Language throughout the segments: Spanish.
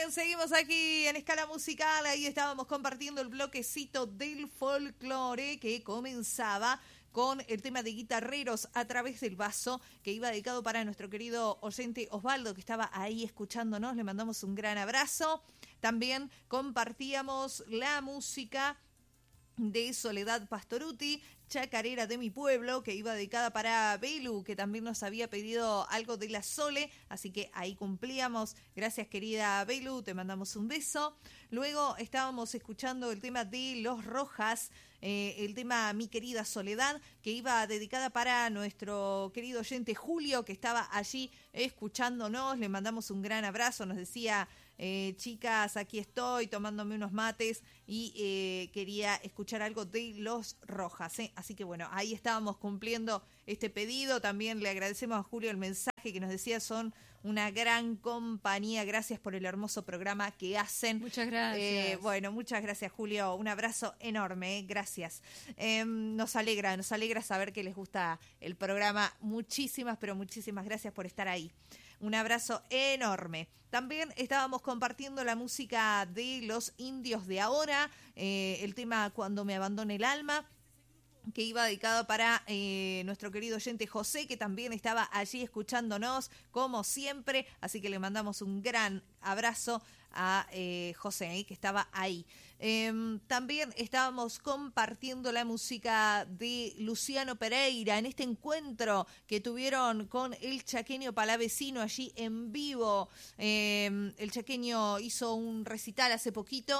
bien, seguimos aquí en Escala Musical. Ahí estábamos compartiendo el bloquecito del folclore que comenzaba con el tema de Guitarreros a través del vaso, que iba dedicado para nuestro querido oyente Osvaldo, que estaba ahí escuchándonos. Le mandamos un gran abrazo. También compartíamos la música de Soledad Pastoruti, Chacarera de mi pueblo, que iba dedicada para Belu, que también nos había pedido algo de la Sole, así que ahí cumplíamos. Gracias, querida Belu, te mandamos un beso. Luego estábamos escuchando el tema de Los Rojas, el tema Mi Querida Soledad, que iba dedicada para nuestro querido oyente Julio, que estaba allí escuchándonos. Le mandamos un gran abrazo, nos decía: chicas, aquí estoy tomándome unos mates y quería escuchar algo de Los Rojas, Así que bueno, ahí estábamos cumpliendo este pedido. También le agradecemos a Julio el mensaje que nos decía: son una gran compañía, gracias por el hermoso programa que hacen. Muchas gracias. Bueno, muchas gracias, Julio, un abrazo enorme, gracias. Nos alegra saber que les gusta el programa. Muchísimas, pero muchísimas gracias por estar ahí. Un abrazo enorme. También estábamos compartiendo la música de Los Indios de Ahora, el tema Cuando me abandone el alma, que iba dedicado para nuestro querido oyente José, que también estaba allí escuchándonos como siempre, así que le mandamos un gran abrazo a José, que estaba ahí. También estábamos compartiendo la música de Luciano Pereira en este encuentro que tuvieron con el chaqueño palavecino allí en vivo. El chaqueño hizo un recital hace poquito,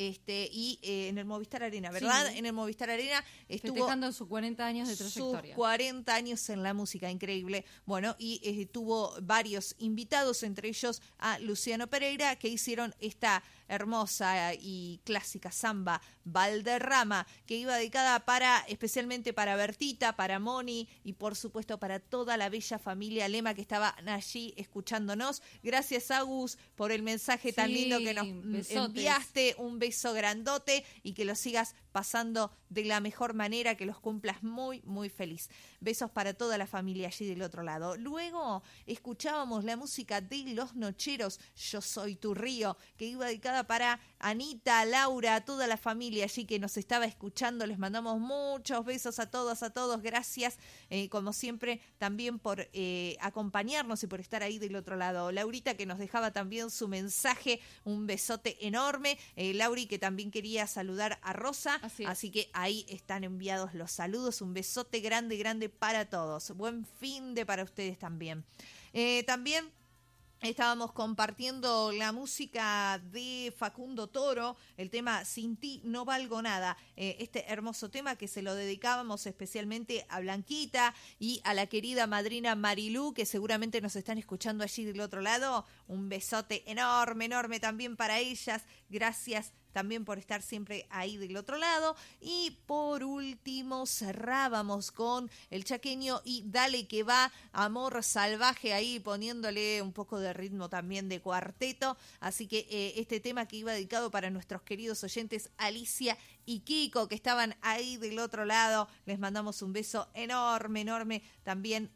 y en el Movistar Arena, ¿verdad? Sí. En el Movistar Arena estuvo festejando sus 40 años de trayectoria. Sus 40 años en la música, increíble. Bueno, y tuvo varios invitados, entre ellos a Luciano Pereira, que hicieron esta hermosa y clásica samba Valderrama, que iba dedicada especialmente para Bertita, para Moni y por supuesto para toda la bella familia Lema que estaba allí escuchándonos. Gracias, Agus, por el mensaje tan lindo que nos enviaste. Un beso grandote y que lo sigas pasando de la mejor manera, que los cumplas muy, muy feliz. Besos para toda la familia allí del otro lado. Luego escuchábamos la música de Los Nocheros, Yo Soy Tu Río, que iba dedicada para Anita, Laura, toda la familia allí que nos estaba escuchando. Les mandamos muchos besos a todos, gracias, como siempre, también por acompañarnos y por estar ahí del otro lado. Laurita, que nos dejaba también su mensaje, un besote enorme. Lauri, que también quería saludar a Rosa, así que ahí están enviados los saludos. Un besote grande, grande para todos. Buen fin de para ustedes también. También estábamos compartiendo la música de Facundo Toro, el tema Sin ti no valgo nada, este hermoso tema que se lo dedicábamos especialmente a Blanquita y a la querida madrina Marilú, que seguramente nos están escuchando allí del otro lado. Un besote enorme, enorme también para ellas. Gracias también por estar siempre ahí del otro lado. Y por último cerrábamos con el chaqueño y Dale que va, Amor Salvaje, ahí poniéndole un poco de ritmo también de cuarteto. Así que este tema que iba dedicado para nuestros queridos oyentes Alicia y Kiko, que estaban ahí del otro lado. Les mandamos un beso enorme, enorme también,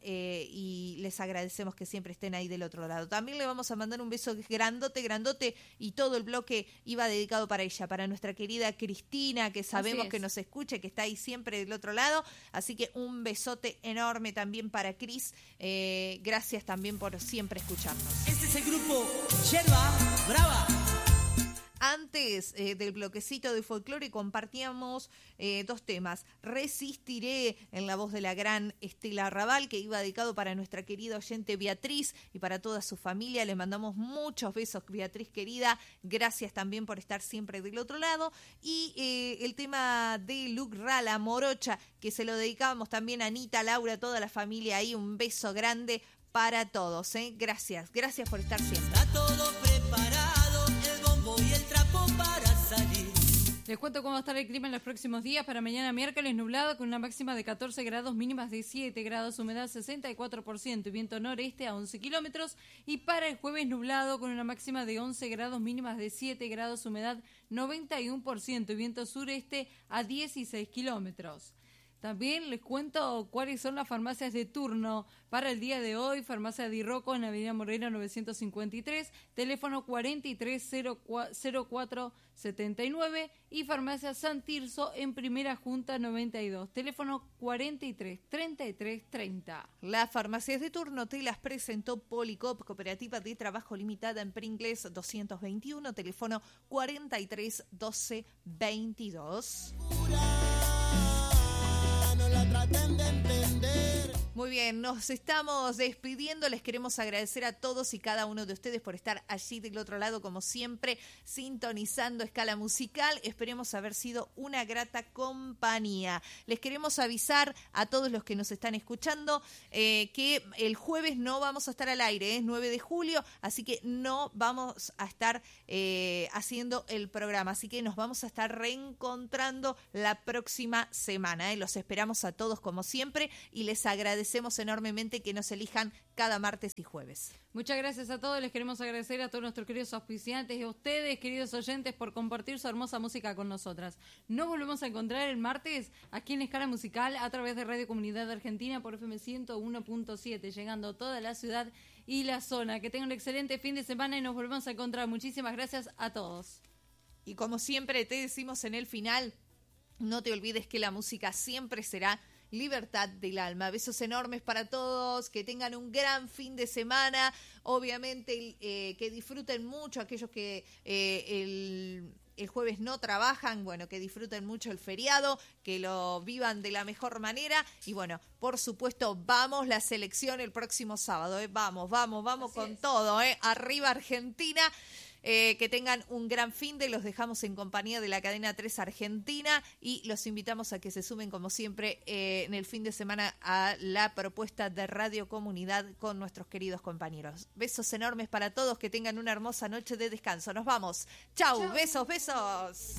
y les agradecemos que siempre estén ahí del otro lado. También le vamos a mandar un beso grandote, grandote, y todo el bloque iba dedicado para ella, para nuestra querida Cristina, que sabemos que nos escucha, que está ahí siempre del otro lado. Así que un besote enorme también para Cris. Gracias también por siempre escucharnos. Este es el grupo Yerba Brava. Antes del bloquecito de folclore compartíamos dos temas. Resistiré, en la voz de la gran Estela Raval, que iba dedicado para nuestra querida oyente Beatriz y para toda su familia. Le mandamos muchos besos, Beatriz querida. Gracias también por estar siempre del otro lado. Y el tema de Luc Rala, Morocha, que se lo dedicábamos también a Anita, Laura, toda la familia ahí. Un beso grande para todos. Gracias por estar siempre. Está todo preparado, el bombo y el trapo para salir. Les cuento cómo va a estar el clima en los próximos días. Para mañana miércoles nublado con una máxima de 14 grados, mínimas de 7 grados, humedad 64% y viento noreste a 11 kilómetros. Y para el jueves nublado con una máxima de 11 grados, mínimas de 7 grados, humedad 91% y viento sureste a 16 kilómetros. También les cuento cuáles son las farmacias de turno para el día de hoy. Farmacia Di Rocco en Avenida Moreno 953, teléfono 430479, y Farmacia San Tirso en Primera Junta 92, teléfono 433330. Las farmacias de turno te las presentó Policop, Cooperativa de Trabajo Limitada en Pringles 221, teléfono 431222. No la traten de entender. Muy bien, nos estamos despidiendo. Les queremos agradecer a todos y cada uno de ustedes por estar allí del otro lado, como siempre, sintonizando Escala Musical. Esperemos haber sido una grata compañía. Les queremos avisar a todos los que nos están escuchando que el jueves no vamos a estar al aire, es 9 de julio, así que no vamos a estar haciendo el programa. Así que nos vamos a estar reencontrando la próxima semana. Los esperamos a todos como siempre y les agradecemos enormemente que nos elijan cada martes y jueves. Muchas gracias a todos, les queremos agradecer a todos nuestros queridos auspiciantes y a ustedes, queridos oyentes, por compartir su hermosa música con nosotras. Nos volvemos a encontrar el martes aquí en Escala Musical a través de Radio Comunidad Argentina por FM 101.7, llegando a toda la ciudad y la zona. Que tengan un excelente fin de semana y nos volvemos a encontrar. Muchísimas gracias a todos. Y como siempre te decimos en el final, no te olvides que la música siempre será libertad del alma. Besos enormes para todos, que tengan un gran fin de semana. Obviamente que disfruten mucho aquellos que el jueves no trabajan, bueno, que disfruten mucho el feriado, que lo vivan de la mejor manera. Y bueno, por supuesto, vamos la selección el próximo sábado, vamos Así con es. todo, arriba Argentina. Que tengan un gran fin de, los dejamos en compañía de la cadena 3 Argentina y los invitamos a que se sumen como siempre en el fin de semana a la propuesta de Radio Comunidad con nuestros queridos compañeros. Besos enormes para todos, que tengan una hermosa noche de descanso. Nos vamos. Chau. Besos.